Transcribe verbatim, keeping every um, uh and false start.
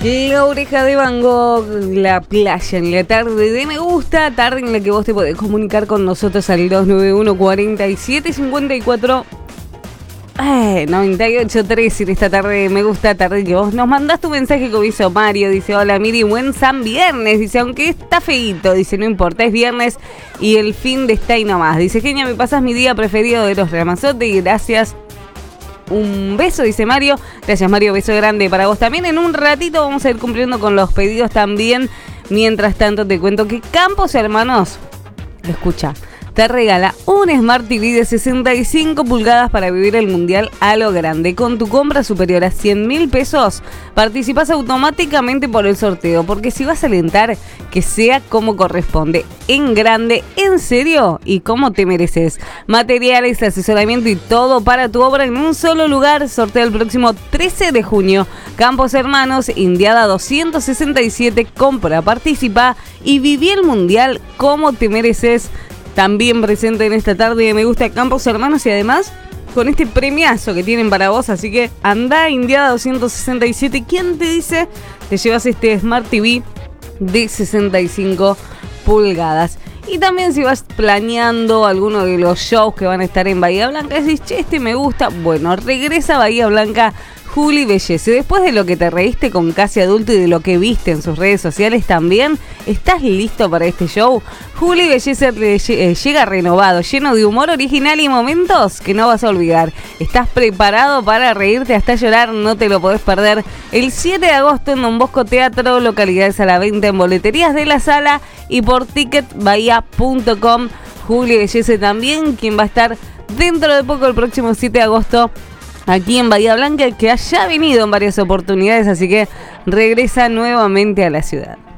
La oreja de Van Gogh, la playa en la tarde de Me Gusta, tarde en la que vos te podés comunicar con nosotros al dos nueve uno, cuarenta y siete, cincuenta y cuatro, eh, noventa y ocho, tres en esta tarde de Me Gusta, tarde que vos nos mandás tu mensaje como hizo Mario, dice, hola Miri, buen San Viernes, dice, aunque está feíto, dice, no importa, es viernes y el fin de está ahí nomás, dice, genia, me pasas mi día preferido de los Ramazote y gracias. Un beso, dice Mario. Gracias, Mario. Beso grande para vos también. En un ratito vamos a ir cumpliendo con los pedidos también. Mientras tanto, te cuento que Campos Hermanos, escucha, te regala un Smart T V de sesenta y cinco pulgadas para vivir el Mundial a lo grande. Con tu compra superior a cien mil pesos, participás automáticamente por el sorteo. Porque si vas a alentar, que sea como corresponde. En grande, en serio y como te mereces. Materiales, asesoramiento y todo para tu obra en un solo lugar. Sorteo el próximo trece de junio. Campos Hermanos, Indiada doscientos sesenta y siete. Compra, participa y viví el Mundial como te mereces. También presente en esta tarde de Me Gusta Campos Hermanos y además con este premiazo que tienen para vos. Así que anda Indiada doscientos sesenta y siete. ¿Quién te dice? Te llevas este Smart T V de sesenta y cinco pulgadas. Y también si vas planeando alguno de los shows que van a estar en Bahía Blanca, decís, che, este me gusta. Bueno, regresa a Bahía Blanca Juli Bellece. Después de lo que te reíste con Casi Adulto y de lo que viste en sus redes sociales también, ¿estás listo para este show? Juli Bellece llega renovado, lleno de humor original y momentos que no vas a olvidar. ¿Estás preparado para reírte hasta llorar? No te lo podés perder. El siete de agosto en Don Bosco Teatro, localidades a la venta en boleterías de la sala y por ticket bahía punto com. Juli Bellece también, quien va a estar dentro de poco el próximo siete de agosto aquí en Bahía Blanca, que haya venido en varias oportunidades, así que regresa nuevamente a la ciudad.